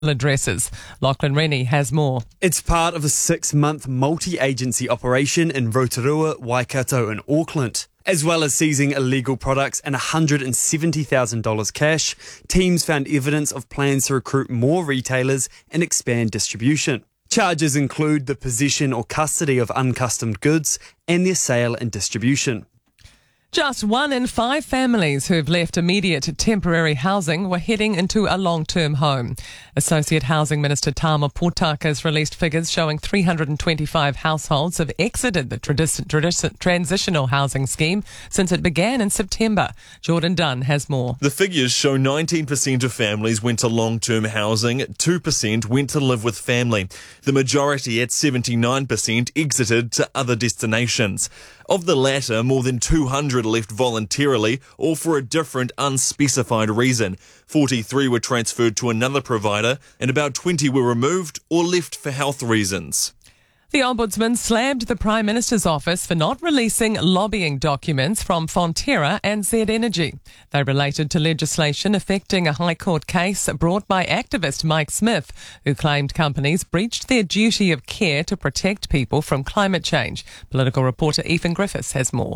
addresses. Lachlan Rennie has more. It's part of a 6-month multi-agency operation in Rotorua, Waikato and Auckland. As well as seizing illegal products and $170,000 cash, teams found evidence of plans to recruit more retailers and expand distribution. Charges include the possession or custody of uncustomed goods and their sale and distribution. Just 1 in 5 families who've left immediate temporary housing were heading into a long-term home. Associate Housing Minister Tama Potaka has released figures showing 325 households have exited the transitional housing scheme since it began in September. Jordan Dunn has more. The figures show 19% of families went to long-term housing, 2% went to live with family. The majority at 79% exited to other destinations. Of the latter, more than 200 left voluntarily or for a different unspecified reason. 43 were transferred to another provider and about 20 were removed or left for health reasons. The Ombudsman slammed the Prime Minister's office for not releasing lobbying documents from Fonterra and Z Energy. They related to legislation affecting a High Court case brought by activist Mike Smith, who claimed companies breached their duty of care to protect people from climate change. Political reporter Ethan Griffiths has more.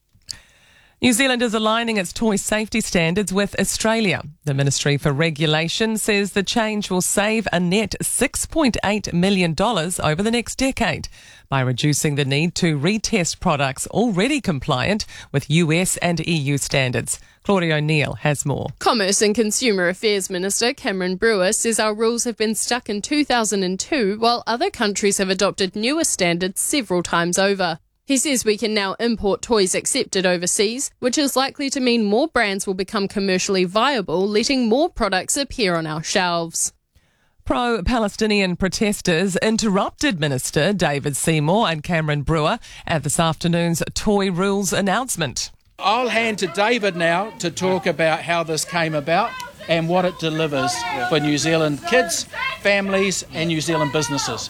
New Zealand is aligning its toy safety standards with Australia. The Ministry for Regulation says the change will save a net $6.8 million over the next decade by reducing the need to retest products already compliant with US and EU standards. Claudia O'Neill has more. Commerce and Consumer Affairs Minister Cameron Brewer says our rules have been stuck in 2002 while other countries have adopted newer standards several times over. He says we can now import toys accepted overseas, which is likely to mean more brands will become commercially viable, letting more products appear on our shelves. Pro-Palestinian protesters interrupted Minister David Seymour and Cameron Brewer at this afternoon's toy rules announcement. I'll hand to David now to talk about how this came about and what it delivers for New Zealand kids, families and New Zealand businesses.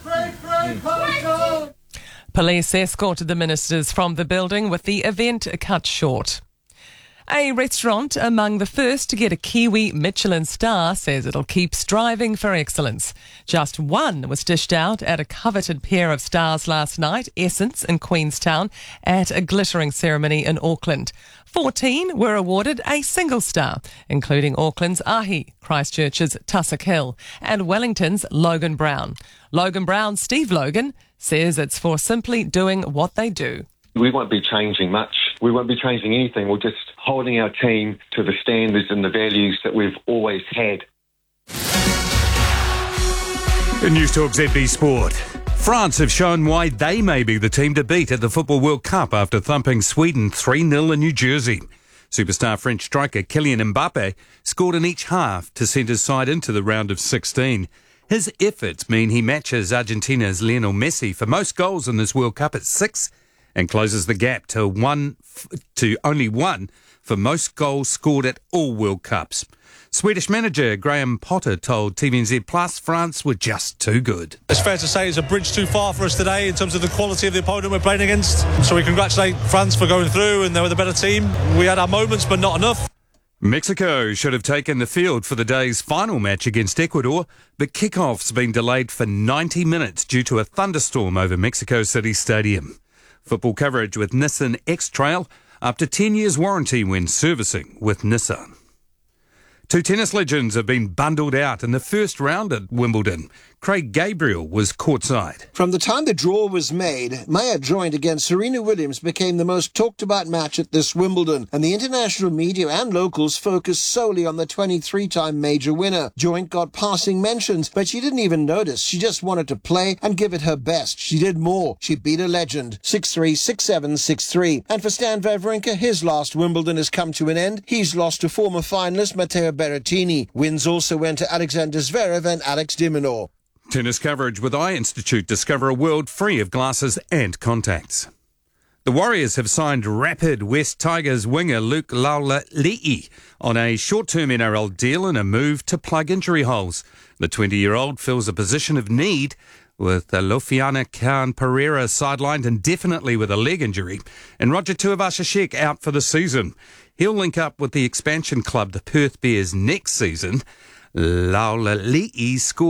Police escorted the ministers from the building with the event cut short. A restaurant among the first to get a Kiwi Michelin star says it'll keep striving for excellence. Just one was dished out at a coveted pair of stars last night, Essence in Queenstown, at a glittering ceremony in Auckland. 14 were awarded a single star, including Auckland's Ahi, Christchurch's Tussock Hill, and Wellington's Logan Brown. Logan Brown, Steve Logan, says it's for simply doing what they do. We won't be changing much. We won't be changing anything. We're just holding our team to the standards and the values that we've always had. In News Talk ZB Sport. France have shown why they may be the team to beat at the Football World Cup after thumping Sweden 3-0 in New Jersey. Superstar French striker Kylian Mbappe scored in each half to send his side into the round of 16. His efforts mean he matches Argentina's Lionel Messi for most goals in this World Cup at 6 and closes the gap to only one for most goals scored at all World Cups. Swedish manager Graham Potter told TVNZ Plus France were just too good. It's fair to say it's a bridge too far for us today in terms of the quality of the opponent we're playing against. So we congratulate France for going through and they were the better team. We had our moments but not enough. Mexico should have taken the field for the day's final match against Ecuador, but kickoff's been delayed for 90 minutes due to a thunderstorm over Mexico City Stadium. Football coverage with Nissan X-Trail, up to 10 years warranty when servicing with Nissan. Two tennis legends have been bundled out in the first round at Wimbledon. Craig Gabriel was courtside. From the time the draw was made, Maya joined against Serena Williams became the most talked about match at this Wimbledon, and the international media and locals focused solely on the 23-time major winner. Joint got passing mentions, but she didn't even notice. She just wanted to play and give it her best. She did more. She beat a legend. 6-3, 6-7, 6-3. And for Stan Wawrinka, his last Wimbledon has come to an end. He's lost to former finalist Matteo Berrettini. Wins also went to Alexander Zverev and Alex de Minaur. Tennis coverage with Eye Institute. Discover a world free of glasses and contacts. The Warriors have signed Rapid West Tigers winger Luke Laulali'i on a short-term NRL deal in a move to plug injury holes. The 20-year-old fills a position of need with Lofiana Khan Pereira sidelined indefinitely with a leg injury and Roger Tuivasa-Sheck out for the season. He'll link up with the expansion club, the Perth Bears, next season. Laula Li'i scored